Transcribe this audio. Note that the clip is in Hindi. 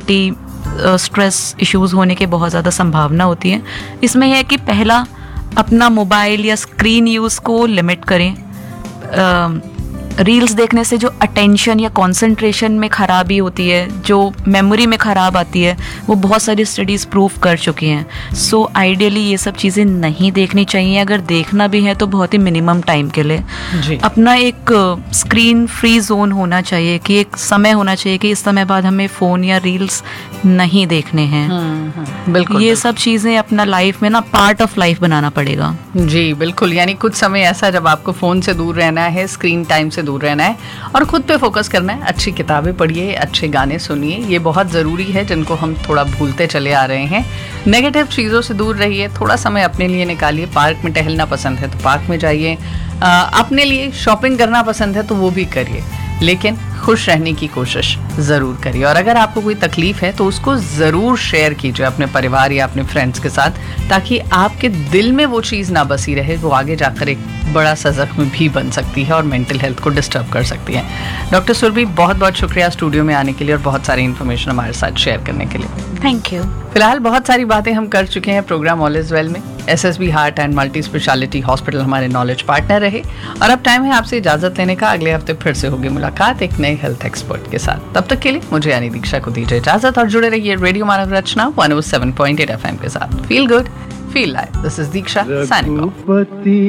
एंजाइटी, स्ट्रेस इश्यूज होने के बहुत ज़्यादा संभावना होती है। इसमें यह है कि पहला अपना मोबाइल या स्क्रीन यूज़ को लिमिट करें। रील्स देखने से जो अटेंशन या कंसंट्रेशन में ख़राबी होती है, जो मेमोरी में ख़राब आती है, वो बहुत सारी स्टडीज़ प्रूव कर चुकी हैं। सो आइडियली ये सब चीज़ें नहीं देखनी चाहिए। अगर देखना भी है तो बहुत ही मिनिमम टाइम के लिए जी। अपना एक स्क्रीन फ्री जोन होना चाहिए, कि एक समय होना चाहिए कि इस समय बाद हमें फ़ोन या रील्स नहीं देखने हैं। बिल्कुल, ये सब चीज़ें अपना लाइफ में ना पार्ट ऑफ लाइफ बनाना पड़ेगा। जी बिल्कुल, यानी कुछ समय ऐसा जब आपको फ़ोन से दूर रहना है, स्क्रीन टाइम से दूर रहना है और खुद पे फोकस करना है। अच्छी किताबें पढ़िए, अच्छे गाने सुनिए, ये बहुत ज़रूरी है जिनको हम थोड़ा भूलते चले आ रहे हैं। नेगेटिव चीज़ों से दूर रहिए, थोड़ा समय अपने लिए निकालिए। पार्क में टहलना पसंद है तो पार्क में जाइए, अपने लिए शॉपिंग करना पसंद है तो वो भी करिए, लेकिन खुश रहने की कोशिश ज़रूर करिए। और अगर आपको कोई तकलीफ़ है तो उसको ज़रूर शेयर कीजिए अपने परिवार या अपने फ्रेंड्स के साथ, ताकि आपके दिल में वो चीज़ ना बसी रहे, वो आगे जाकर एक बड़ा सा ज़ख्म भी बन सकती है और मेंटल हेल्थ को डिस्टर्ब कर सकती है। डॉक्टर सुरभि, बहुत बहुत शुक्रिया स्टूडियो में आने के लिए और बहुत सारी इन्फॉर्मेशन हमारे साथ शेयर करने के लिए। Thank you. फिलहाल बहुत सारी बातें हम कर चुके हैं प्रोग्राम ऑल इज वेल में। SSB heart and multi speciality hospital हमारे नॉलेज पार्टनर रहे और अब टाइम है आपसे इजाजत लेने का। अगले हफ्ते फिर से होगी मुलाकात एक नए हेल्थ एक्सपर्ट के साथ। तब तक के लिए मुझे यानी दीक्षा को दीजिए इजाजत और जुड़े रहिए रेडियो मानव रचना 107.8 FM के साथ। Feel good, feel live. This is Diksha signing off.